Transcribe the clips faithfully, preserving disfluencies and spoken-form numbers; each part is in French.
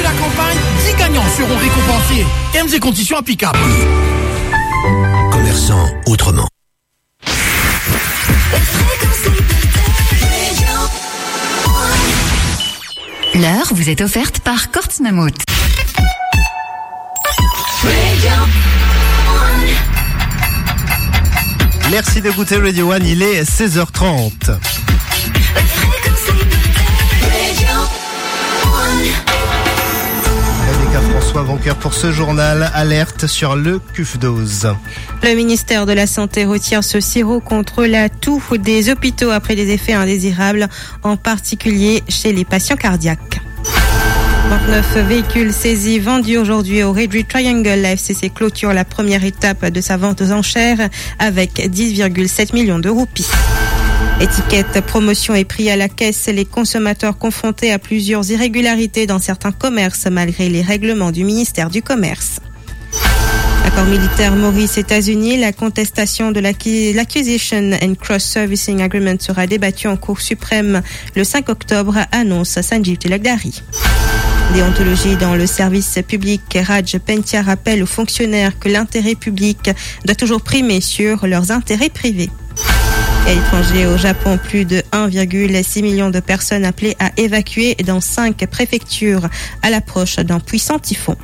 la campagne, dix gagnants seront récompensés. Termes et conditions applicables. Commerçant autrement. L'heure vous est offerte par Quartz Mammouth. Merci d'écouter Radio One, il est seize heures trente. Rebecca François Vanqueur pour ce journal, alerte sur le C U F dose. Le ministère de la Santé retire ce sirop contre la toux des hôpitaux après des effets indésirables, en particulier chez les patients cardiaques. vingt-neuf véhicules saisis vendus aujourd'hui au Red Street Triangle. La F C C clôture la première étape de sa vente aux enchères avec dix virgule sept millions de roupies. Étiquettes, promotion et prix à la caisse, les consommateurs confrontés à plusieurs irrégularités dans certains commerces malgré les règlements du ministère du Commerce. Accord militaire Maurice-États-Unis, la contestation de l'Acquisition and Cross-Servicing Agreement sera débattue en Cour suprême le cinq octobre, annonce Sanjeev Tilakdari. Déontologie dans le service public, Raj Pentia rappelle aux fonctionnaires que l'intérêt public doit toujours primer sur leurs intérêts privés. À l'étranger, au Japon, plus de un virgule six million de personnes appelées à évacuer dans cinq préfectures à l'approche d'un puissant typhon.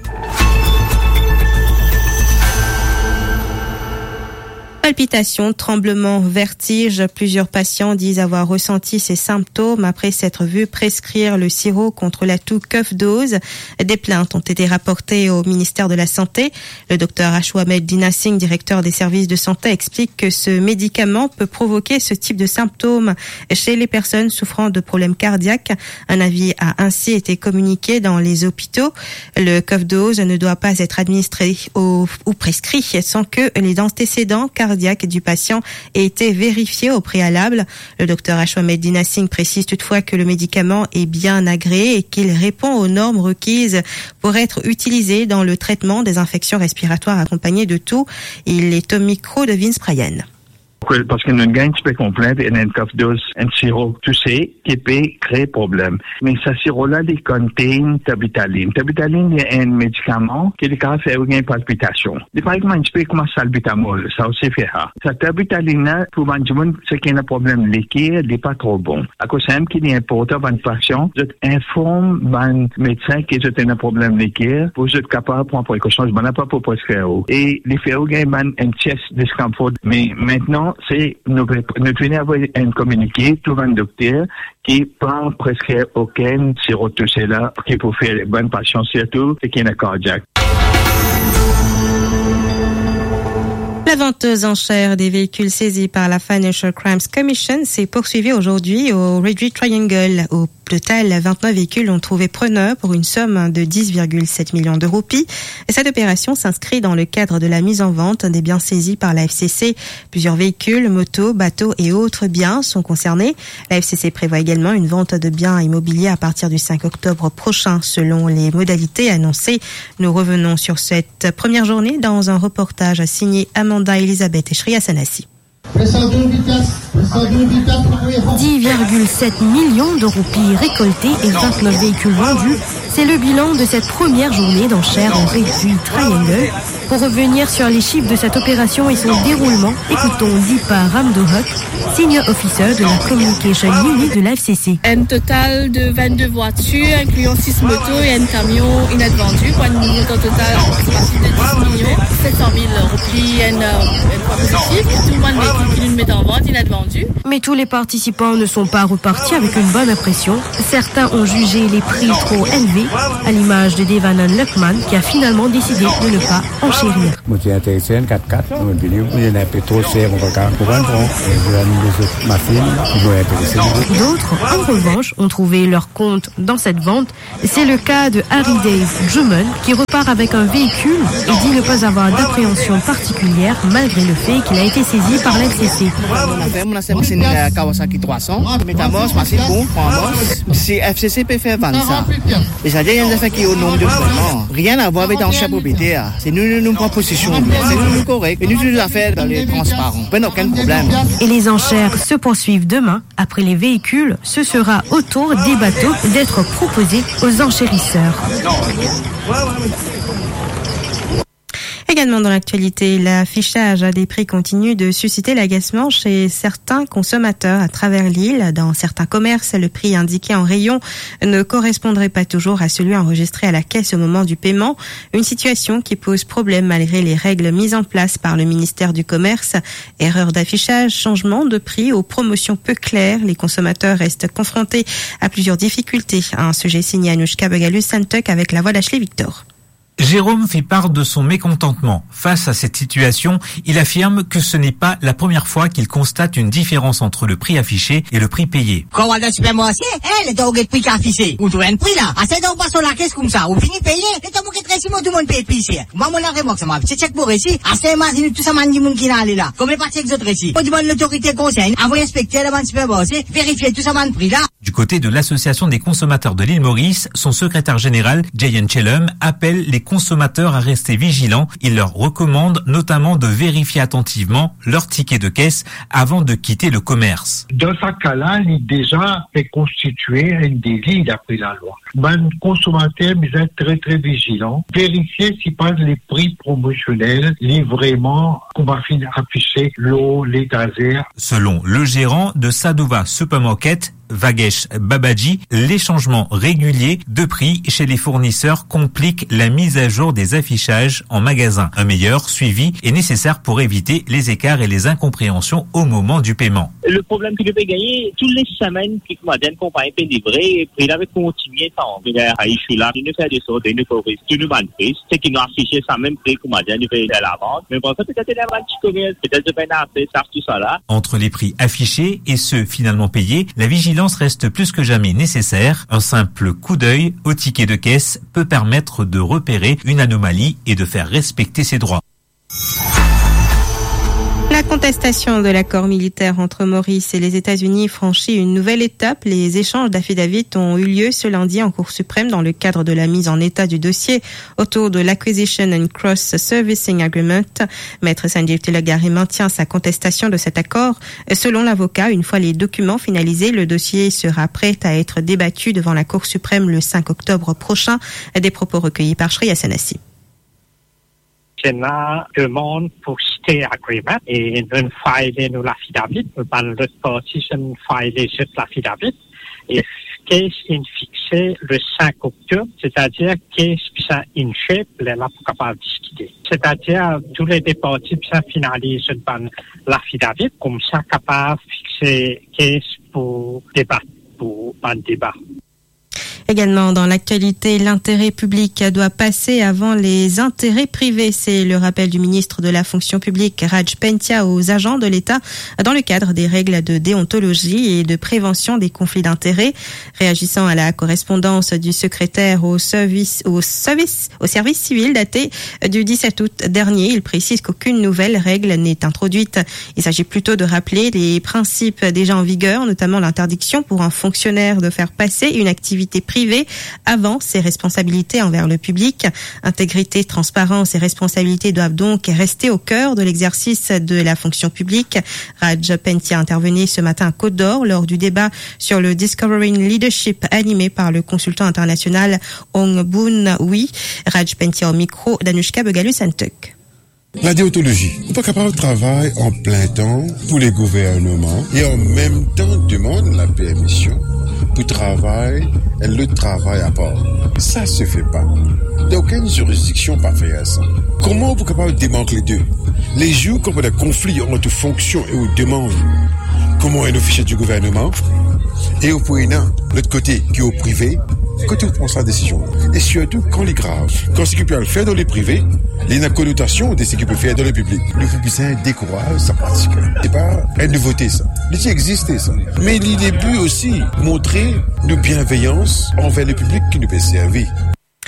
Palpitations, tremblements, vertiges. Plusieurs patients disent avoir ressenti ces symptômes après s'être vus prescrire le sirop contre la toux C U F dose. Des plaintes ont été rapportées au ministère de la Santé. Le docteur Ashwamed Dina Singh, directeur des services de santé, explique que ce médicament peut provoquer ce type de symptômes chez les personnes souffrant de problèmes cardiaques. Un avis a ainsi été communiqué dans les hôpitaux. Le C U F dose ne doit pas être administré au, ou prescrit sans que les antécédents cardiaques du patient ait été vérifié au préalable. Le docteur Ashwamed Dina Singh précise toutefois que le médicament est bien agréé et qu'il répond aux normes requises pour être utilisé dans le traitement des infections respiratoires accompagnées de toux. Il est au micro de Vince Bryan. Parce qu'il y a une gagne qui peut complaindre et une C U F dose, un sirop, tu sais, qui peut créer problème. Mais ce sirop-là, il contient tabitaline. Tabitaline, il y a un médicament qui est capable de faire une palpitation. Par exemple, un petit peu comme salbutamol, ça aussi fait ça. Cette tabitaline-là, pour les gens qui ont un problème liquide, il n'est pas trop bon. À cause de ça, qu'il est important pour une patient, je informe le médecin qui a un problème liquide pour être capable de prendre précaution, je ne sais pas pour prescrire. Et les faire un petit discomfort. Mais maintenant, c'est nous, nous venons avoir un communiqué, tout un docteur qui prend presque aucun sirop de tout cela qui peut faire les bonnes patients, surtout et qui est cardiaque. La vente aux enchères des véhicules saisis par la Financial Crimes Commission s'est poursuivie aujourd'hui au Red Street Triangle. Au total, vingt-neuf véhicules ont trouvé preneur pour une somme de dix virgule sept millions de roupies. Et cette opération s'inscrit dans le cadre de la mise en vente des biens saisis par la F C C. Plusieurs véhicules, motos, bateaux et autres biens sont concernés. La F C C prévoit également une vente de biens immobiliers à partir du cinq octobre prochain, selon les modalités annoncées. Nous revenons sur cette première journée dans un reportage signé Amanda Elisabeth et Shriya Sanassi. dix virgule sept millions de roupies récoltées et vingt-neuf véhicules vendus. C'est le bilan de cette première journée d'enchères en Red Street Triangle. Pour revenir sur les chiffres de cette opération et son déroulement, écoutons Deepa Ramdohak, Senior Officer de la Communication Unit de la F C C. Un total de vingt-deux voitures, incluant six motos et un camion inattendu, pour un montant total de dix millions sept cent mille roupies, un, un point positif. Tout le monde véhicule qui nous met en vente inattendu. Mais tous les participants ne sont pas repartis avec une bonne impression. Certains ont jugé les prix trop élevés, à l'image de Devanan Luckman, qui a finalement décidé de ne pas enchérir. D'autres, en revanche, ont trouvé leur compte dans cette vente. C'est le cas de Harry Dave Drummond, qui repart avec un véhicule et dit ne pas avoir d'appréhension particulière malgré le fait qu'il a été saisi par l'F C C. C'est une Kawasaki trois cents, métamorphe, c'est bon, si F C C peut faire vendre ça. Et ça dit, il y a des affaires qui ont au nombre de points. Rien à voir avec l'enchère propriétaire. C'est nous, nous, nous prend position. C'est nous correct. Et nous, nous affaires dans les transparents. Ben, aucun problème. Et les enchères se poursuivent demain. Après les véhicules, ce sera au tour des bateaux d'être proposés aux enchérisseurs. Également dans l'actualité, l'affichage des prix continue de susciter l'agacement chez certains consommateurs à travers l'île. Dans certains commerces, le prix indiqué en rayon ne correspondrait pas toujours à celui enregistré à la caisse au moment du paiement. Une situation qui pose problème malgré les règles mises en place par le ministère du Commerce. Erreur d'affichage, changement de prix aux promotions peu claires. Les consommateurs restent confrontés à plusieurs difficultés. Un sujet signé Anouchka Begalus-Santuk avec la voix d'Ashley Victor. Jérôme fait part de son mécontentement. Face à cette situation, il affirme que ce n'est pas la première fois qu'il constate une différence entre le prix affiché et le prix payé. Quand on va dans le supermarché, elle est au prix affiché. Vous trouvez un prix là. À cette heure, on passe sur la caisse comme ça. Vous finissez payer. Et tant que très tout le monde paye plus cher. Moi, mon arrêt, ça m'a fait check pour ici. À cette imagine tout ça, man, du monde qui est allé là. Comme les parties que autres ici. On demande l'autorité conseil. Envoyez inspecter le supermarché. Vérifier tout ça, man, prix là. Du côté de l'Association des consommateurs de l'île Maurice, son secrétaire général, Jayan Chelum, appelle les consommateurs à rester vigilants. Il leur recommande notamment de vérifier attentivement leur ticket de caisse avant de quitter le commerce. Dans ce cas-là, il est déjà fait constituer un délit d'après la loi. Ben, consommateur, mais être très très vigilant. Vérifier si pas les prix promotionnels, les vraiment qu'on va finir afficher l'eau, les tasers. Selon le gérant de Sadova Supermarket, Vagesh Babaji, les changements réguliers de prix chez les fournisseurs compliquent la mise à jour des affichages en magasin. Un meilleur suivi est nécessaire pour éviter les écarts et les incompréhensions au moment du paiement. Le problème que je vais gagner, toutes les semaines, que moderne compagnie peut livrer, et puis il avait continué tant. Il a eu là, il nous fait des sortes, il nous corrige, tout le monde prise, c'est qu'il nous a affiché ça même prix que moderne, il fait à la vente. Mais bon, ça peut-être il y a un petit commerce, peut-être je vais n'appeler ça, tout ça là. Entre les prix affichés et ceux finalement payés, la vigilance reste plus que jamais nécessaire. Un simple coup d'œil au ticket de caisse peut permettre de repérer une anomalie et de faire respecter ses droits. La contestation de l'accord militaire entre Maurice et les États-Unis franchit une nouvelle étape. Les échanges d'affidavits ont eu lieu ce lundi en Cour suprême dans le cadre de la mise en état du dossier autour de l'Acquisition and Cross Servicing Agreement. Maître Sanjeev Tilagari maintient sa contestation de cet accord. Selon l'avocat, une fois les documents finalisés, le dossier sera prêt à être débattu devant la Cour suprême le cinq octobre prochain. Des propos recueillis par Shreya Sanasi. Sénat demande pour citer agreement et nous filer nous l'affidavit, nous parlons de partition filer juste l'affidavit et case in fixé le cinq octobre, c'est-à-dire case puis ça in shape, là pour capable discuter. C'est-à-dire tous les deux parties puis ça finalise par l'affidavit comme ça capable fixer case pour débat pour un débat. Également dans l'actualité, l'intérêt public doit passer avant les intérêts privés. C'est le rappel du ministre de la fonction publique, Raj Pentia, aux agents de l'État dans le cadre des règles de déontologie et de prévention des conflits d'intérêts. Réagissant à la correspondance du secrétaire au service, au service, au service civil daté du dix-sept août dernier, il précise qu'aucune nouvelle règle n'est introduite. Il s'agit plutôt de rappeler les principes déjà en vigueur, notamment l'interdiction pour un fonctionnaire de faire passer une activité privée avant ses responsabilités envers le public. Intégrité, transparence et responsabilité doivent donc rester au cœur de l'exercice de la fonction publique. Raj Pentia intervenait ce matin à Côte d'Or lors du débat sur le Discovering Leadership animé par le consultant international Ong Boon Hui. Raj Pentia au micro d'Anouchka Begalus-Santuk. La déontologie, on peut capable de travailler en plein temps pour les gouvernements et en même temps demande la permission pour travailler et le travail à part. Ça se fait pas. Il n'y a aucune juridiction pas faire ça. Comment on peut capable de démanteler les deux? Les jours qu'on a des conflits entre fonctions et aux demandes, comment est l'officier du gouvernement et au point l'autre côté qui est au privé, quand on prend sa décision. Et surtout quand il est grave. Quand ce qu'il peut le faire dans les privés, il y a une connotation de ce qu'il peut faire dans le public. Le public décourage sa pratique. C'est pas une nouveauté ça. Il existe ça. Mais il est pu aussi montrer de bienveillance envers le public qui nous peut servir.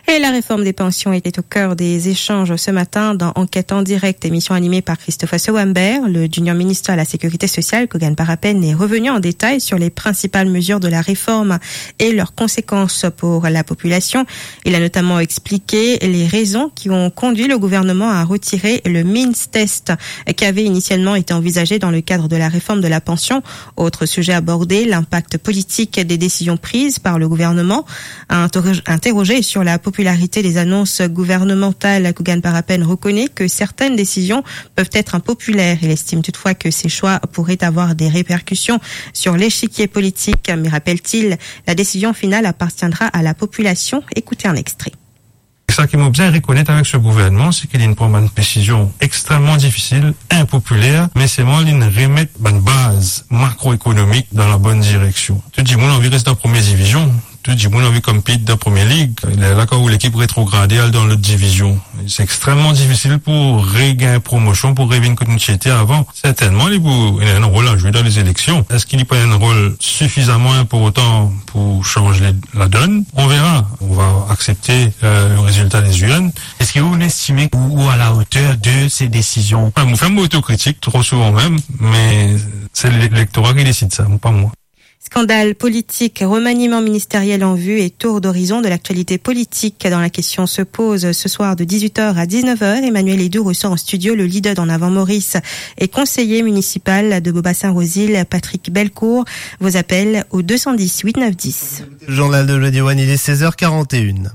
Et la réforme des pensions était au cœur des échanges ce matin dans Enquête en direct, émission animée par Christophe Sowamber. Le junior ministre à la Sécurité sociale, Kogan Parapen, est revenu en détail sur les principales mesures de la réforme et leurs conséquences pour la population. Il a notamment expliqué les raisons qui ont conduit le gouvernement à retirer le Means Test qui avait initialement été envisagé dans le cadre de la réforme de la pension. Autre sujet abordé, l'impact politique des décisions prises par le gouvernement. Interrogé sur la popularité des annonces gouvernementales, Kogan Parapen reconnaît que certaines décisions peuvent être impopulaires. Il estime toutefois que ces choix pourraient avoir des répercussions sur l'échiquier politique. Mais rappelle-t-il, la décision finale appartiendra à la population. Écoutez un extrait. Ça qui m'a bien reconnaître avec ce gouvernement, c'est qu'il prend une décision extrêmement difficile, impopulaire, mais c'est moi qui remettre une base macroéconomique dans la bonne direction. Tu dis, moi, on envie de rester en première division. Tu dis, moi, on envie comme pite de la première ligue. Là, quand l'équipe rétrogradée dans l'autre division. C'est extrêmement difficile pour regagner promotion, pour revenir comme nous étions avant. Certainement, il y a un rôle à jouer dans les élections. Est-ce qu'il y a un rôle suffisamment important pour changer la donne? On verra. On va accepter euh, le résultat des U N. Est-ce que vous estimez ou à la hauteur de ces décisions? On fait une autocritique, trop souvent même, mais c'est l'électorat qui décide ça, pas moi. Scandale politique, remaniement ministériel en vue et tour d'horizon de l'actualité politique. Dans la question se pose ce soir de dix-huit heures à dix-neuf heures. Emmanuel Edoux ressort en studio le leader d'En Avant Maurice et conseiller municipal de Beaubassin-Rosil, Patrick Bellecour. Vos appels au deux cent dix huit neuf dix. Le journal de Radio One, il est seize heures quarante et une.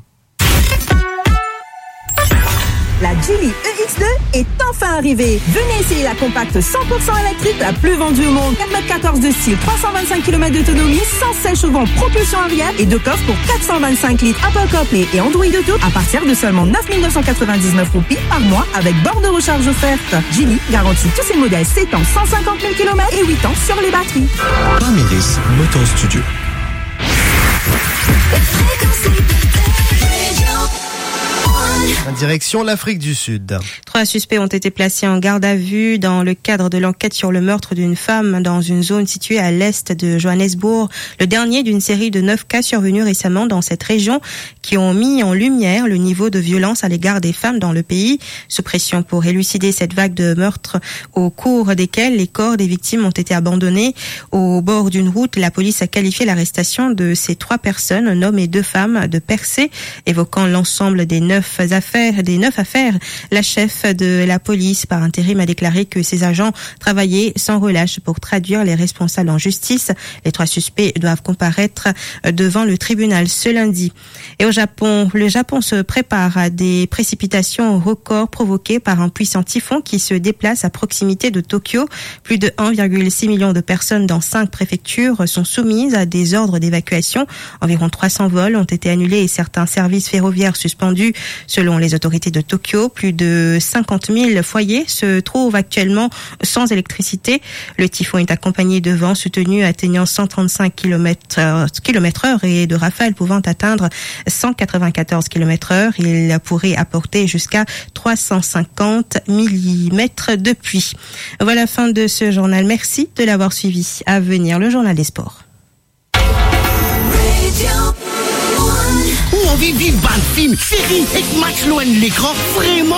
La Geely E X deux est enfin arrivée. Venez essayer la compacte cent pour cent électrique la plus vendue au monde. quatre mètres quatorze de style, trois cent vingt-cinq kilomètres d'autonomie, cent seize chevaux, propulsion arrière et deux coffres pour quatre cent vingt-cinq litres. Apple CarPlay et Android Auto à partir de seulement neuf mille neuf cent quatre-vingt-dix-neuf roupies par mois avec borne de recharge offerte. Geely garantit tous ses modèles sept ans, cent cinquante mille kilomètres et huit ans sur les batteries. Paméris Motor Studio. En direction l'Afrique du Sud. Trois suspects ont été placés en garde à vue dans le cadre de l'enquête sur le meurtre d'une femme dans une zone située à l'est de Johannesburg. Le dernier d'une série de neuf cas survenus récemment dans cette région qui ont mis en lumière le niveau de violence à l'égard des femmes dans le pays. Sous pression pour élucider cette vague de meurtres au cours desquels les corps des victimes ont été abandonnés au bord d'une route, la police a qualifié l'arrestation de ces trois personnes, un homme et deux femmes, de percée, évoquant l'ensemble des neuf affaires, des neuf affaires. La chef de la police par intérim a déclaré que ses agents travaillaient sans relâche pour traduire les responsables en justice. Les trois suspects doivent comparaître devant le tribunal ce lundi. Et au Japon, le Japon se prépare à des précipitations records provoquées par un puissant typhon qui se déplace à proximité de Tokyo. Plus de un virgule six million de personnes dans cinq préfectures sont soumises à des ordres d'évacuation. Environ trois cents vols ont été annulés et certains services ferroviaires suspendus. Selon les autorités de Tokyo, plus de cinquante mille foyers se trouvent actuellement sans électricité. Le typhon est accompagné de vents soutenus atteignant cent trente-cinq kilomètres heure et de rafales pouvant atteindre cent quatre-vingt-quatorze kilomètres heure. Il pourrait apporter jusqu'à trois cent cinquante millimètres de pluie. Voilà la fin de ce journal. Merci de l'avoir suivi. À venir, le journal des sports. Ou on vit vivre, film, série et match loin de l'écran, vraiment.